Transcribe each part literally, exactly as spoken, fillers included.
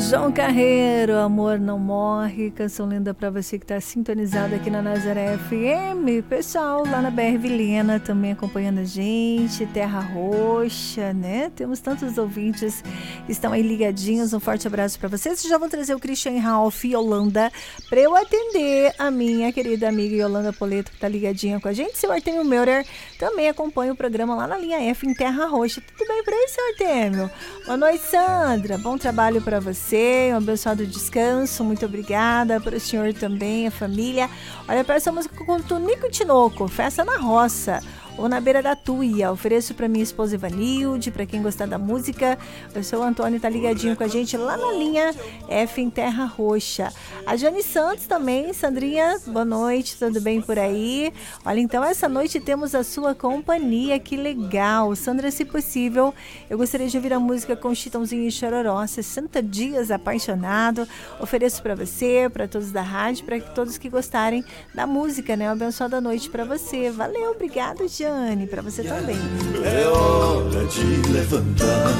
João Carreiro, Amor Não Morre, canção linda pra você que tá sintonizado aqui na Nazaré F M. Pessoal lá na B R Vilhena também acompanhando a gente, Terra Roxa, né? Temos tantos ouvintes que estão aí ligadinhos. Um forte abraço pra vocês. Já vou trazer o Christian Ralph e Yolanda pra eu atender a minha querida amiga Yolanda Poleto, que tá ligadinha com a gente. Seu Artemio Meurer também acompanha o programa lá na linha F em Terra Roxa. Tudo bem por aí, seu Artemio? Boa noite, Sandra. Bom trabalho pra você. Um abençoado descanso, muito obrigada para o senhor também, a família. Olha para essa música com o Tonico Tinoco, Festa na Roça ou na Beira da Tuia. Ofereço para minha esposa Ivanilde, para quem gostar da música. O seu Antônio tá ligadinho com a gente lá na linha F em Terra Roxa. A Jane Santos também. Sandrinha, boa noite, tudo bem por aí? Olha, então essa noite temos a sua companhia, que legal. Sandra, se possível, eu gostaria de ouvir a música com Chitãozinho e Chororó, sessenta dias apaixonado. Ofereço para você, para todos da rádio, para todos que gostarem da música, né? Uma abençoada noite para você. Valeu, obrigado, Jane, para você também. É hora de levantar.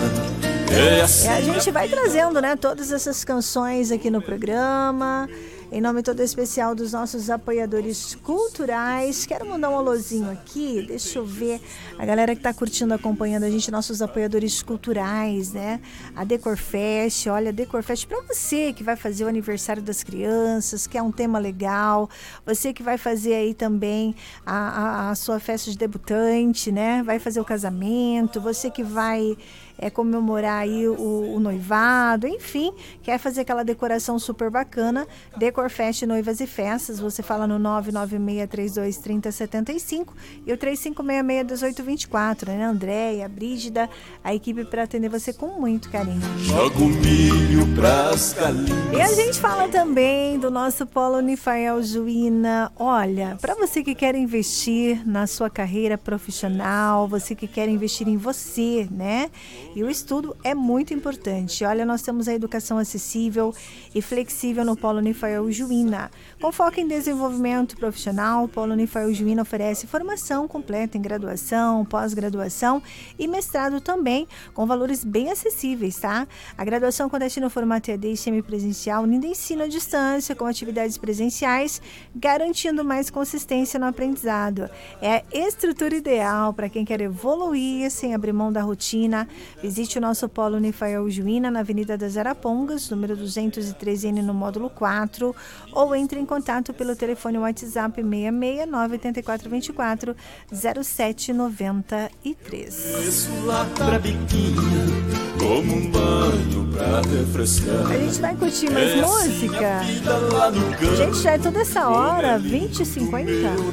É assim. E a gente vai trazendo, né, todas essas canções aqui no programa. Em nome todo especial dos nossos apoiadores culturais. Quero mandar um alôzinho aqui. Deixa eu ver a galera que está curtindo, acompanhando a gente, nossos apoiadores culturais, né? A Decorfest, olha, a Decorfest para você que vai fazer o aniversário das crianças, que é um tema legal. Você que vai fazer aí também a, a, a sua festa de debutante, né? Vai fazer o casamento. Você que vai é, comemorar aí o, o noivado, enfim, quer fazer aquela decoração super bacana. Decorfest Noivas e Festas, você fala no nove nove seis três dois três zero sete cinco e o três cinco seis seis um oito dois quatro, né? Andréia, Brígida, a equipe para atender você com muito carinho. Joga o milho pras galinhas. E a gente fala também do nosso Polo Unifael Juína. Olha, para você que quer investir na sua carreira profissional, você que quer investir em você, né? E o estudo é muito importante. Olha, nós temos a educação acessível e flexível no Polo Unifael Juína. Com foco em desenvolvimento profissional, o Polo Unifael Juína oferece formação completa em graduação, pós-graduação e mestrado também, com valores bem acessíveis, tá? A graduação acontece no formato E A D e semipresencial, ainda ensino à distância, com atividades presenciais, garantindo mais consistência no aprendizado. É a estrutura ideal para quem quer evoluir sem abrir mão da rotina. Visite o nosso Polo Unifael Juína na Avenida das Arapongas, número duzentos e treze N no módulo quatro, ou entre em contato pelo telefone WhatsApp seis seis nove oito quatro dois quatro zero sete nove três. Isso lá pra biquinha, como um banho pra refrescar. A gente vai curtir mais É música? assim a vida lá no campo. Gente, já é toda essa hora, vinte e cinquenta.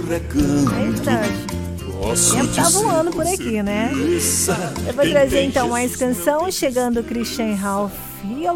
Eita, o tempo tá voando por aqui, né? Eu vou trazer então mais canção, chegando Christian Ralph e